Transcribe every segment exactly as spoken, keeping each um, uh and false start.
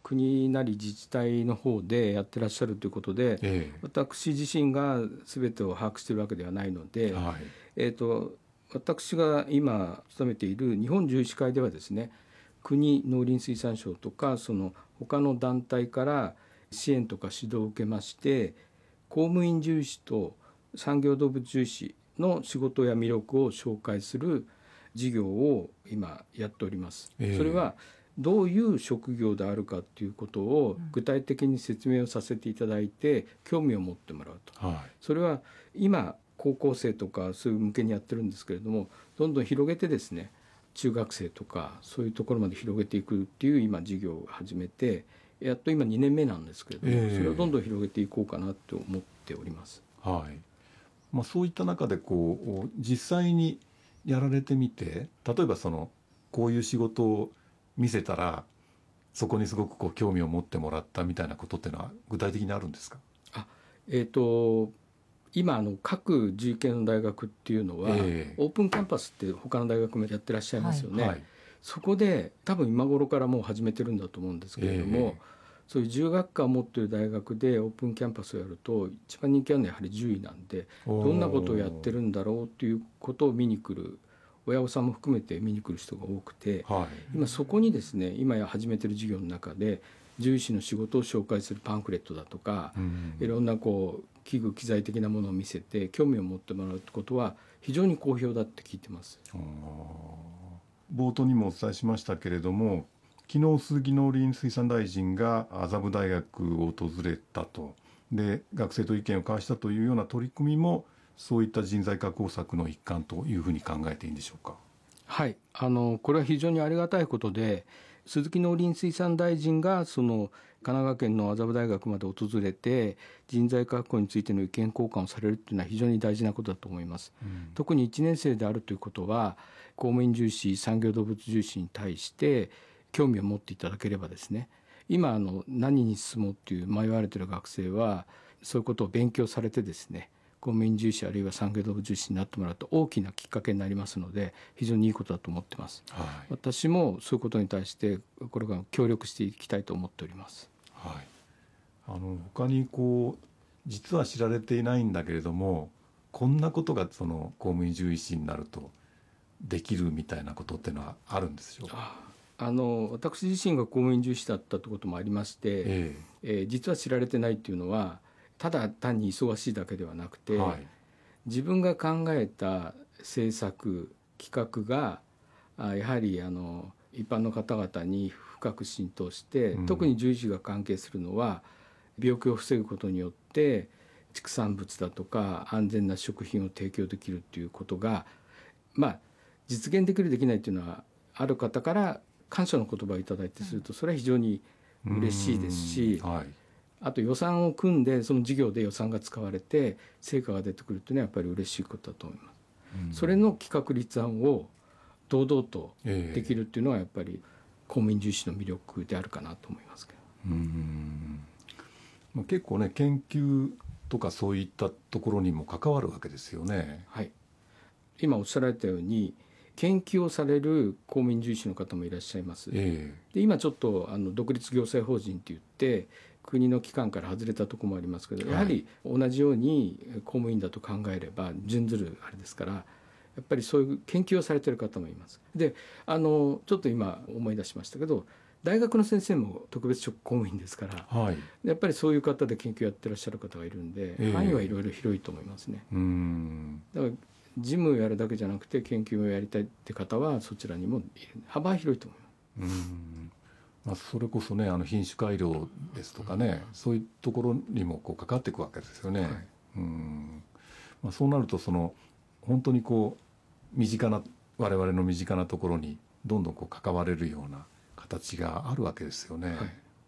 国なり自治体の方でやってらっしゃるということで、ええ、私自身が全てを把握しているわけではないので、はい、えーと、私が今勤めている日本獣医師会ではですね、国、農林水産省とかその他の団体から支援とか指導を受けまして、公務員獣医師と産業動物獣医師の仕事や魅力を紹介する事業を今やっております、えー、それはどういう職業であるかということを具体的に説明をさせていただいて興味を持ってもらうと、はい、それは今高校生とかそういう向けにやってるんですけれども、どんどん広げてですね、中学生とかそういうところまで広げていくっていう今事業を始めて、やっと今にねんめなんですけれども、えー、それをどんどん広げていこうかなと思っております、 はい。まあ、そういった中でこう実際にやられてみて、例えばそのこういう仕事を見せたらそこにすごくこう興味を持ってもらったみたいなことっていうのは具体的にあるんですか？ あ、えーと今あの各獣医系の大学っていうのは、えー、オープンキャンパスって他の大学もやってらっしゃいますよね、はいはい、そこで多分今頃からもう始めてるんだと思うんですけれども、えー、そういう獣学科を持っている大学でオープンキャンパスをやると一番人気あるのはやはり獣医なんで、どんなことをやってるんだろうっていうことを見に来る親御さんも含めて見に来る人が多くて、はい、今そこにですね、今や始めてる授業の中で獣医師の仕事を紹介するパンフレットだとか、うん、いろんなこう器具機材的なものを見せて興味を持ってもらうってことは非常に好評だって聞いてます。 冒頭にもお伝えしましたけれども、昨日鈴木農林水産大臣が麻布大学を訪れたと、で学生と意見を交わしたというような取り組みもそういった人材確保策の一環というふうに考えていいんでしょうか？ はい、あのこれは非常にありがたいことで、鈴木農林水産大臣がその神奈川県の麻布大学まで訪れて人材確保についての意見交換をされるというのは非常に大事なことだと思います、うん、特にいちねん生であるということは公務員獣医師、産業動物獣医師に対して興味を持っていただければですね、今あの何に進もうっていう迷われている学生はそういうことを勉強されてですね、公務員獣医師あるいは産業動物獣医師になってもらうと大きなきっかけになりますので非常にいいことだと思ってます、はい、私もそういうことに対してこれから協力していきたいと思っております、 はい、あの他にこう実は知られていないんだけれども、こんなことがその公務員獣医師になるとできるみたいなことっていうのはあるんですよ。 ああの私自身が公務員獣医師だったということもありまして、えーえー、実は知られてないっていうのはただ単に忙しいだけではなくて、はい、自分が考えた政策企画があやはりあの一般の方々に深く浸透して、うん、特に獣医師が関係するのは病気を防ぐことによって畜産物だとか安全な食品を提供できるということが、まあ、実現できるできないというのはある方から感謝の言葉をいただいてするとそれは非常に嬉しいですし、はい、あと予算を組んでその事業で予算が使われて成果が出てくるというのはやっぱり嬉しいことだと思います。それの企画立案を堂々とできるっていうのはやっぱり公務員獣医師の魅力であるかなと思いますけど、うーん、 まあ、結構ね研究とかそういったところにも関わるわけですよね。 はい、今おっしゃられたように研究をされる公務員獣医師の方もいらっしゃいます、えー、で今ちょっとあの独立行政法人って言って国の機関から外れたところもありますけど、やはり同じように公務員だと考えれば準ずるあれですから、やっぱりそういう研究をされている方もいます。であのちょっと今思い出しましたけど、大学の先生も特別職公務員ですから、はい、やっぱりそういう方で研究やってらっしゃる方がいるんで、えー、範囲はいろいろ広いと思いますね。うーん、だから事務をやるだけじゃなくて研究をやりたいって方はそちらにも幅広いと思います。うーん、まあ、それこそねあの品種改良ですとかね、うん、そういうところにもこう関わっていくわけですよね。はい、うーん、まあ、そうなるとその本当にこう身近な我々の身近なところにどんどんこう関われるような形があるわけですよね。はい、う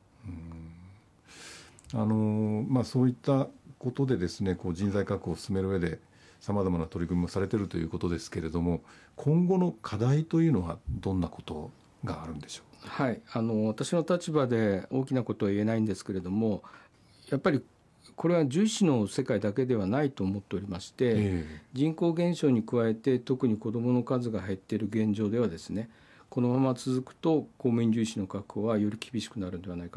ーん、あのまあ、そういったことでですねこう人材確保を進める上でさまざまな取り組みもされているということですけれども、今後の課題というのはどんなことがあるんでしょう？ はい、あの私の立場で大きなことは言えないんですけれども、やっぱりこれは獣医師の世界だけではないと思っておりまして、えー、人口減少に加えて特に子どもの数が減っている現状ではですね、このまま続くと公務員獣医師の確保はより厳しくなるのではないか